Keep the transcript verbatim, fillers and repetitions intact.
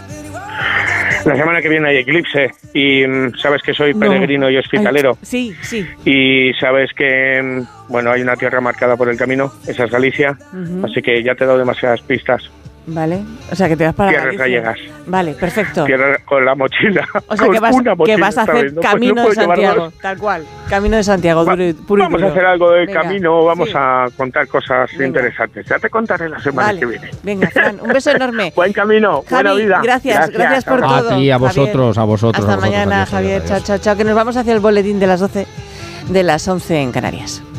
La semana que viene hay eclipse y mm, sabes que soy peregrino no. y hospitalero. Ay, sí, sí. Y sabes que, mm, bueno, hay una tierra marcada por el camino, esa es Galicia, uh-huh. así que ya te he dado demasiadas pistas. Vale, o sea que te vas para Tierras Galicia. gallegas. Vale, perfecto. Tierra con la mochila. O sea que vas, que vas a hacer no, camino pues, no de Santiago, llevarlos. tal cual. Camino de Santiago, Va, duro, puro y Vamos duro. a hacer algo del Venga. camino, vamos sí. a contar cosas Venga. interesantes. Ya te contaré la semana vale. que viene. Venga, Fran, un beso enorme. Buen camino, Javi, buena vida. Gracias, gracias, gracias por a todo. ti, a vosotros, Javier. a vosotros. Hasta a vosotros, mañana, adiós, Javier. adiós. Chao, chao, chao. Que nos vamos hacia el boletín de las doce, de las once en Canarias.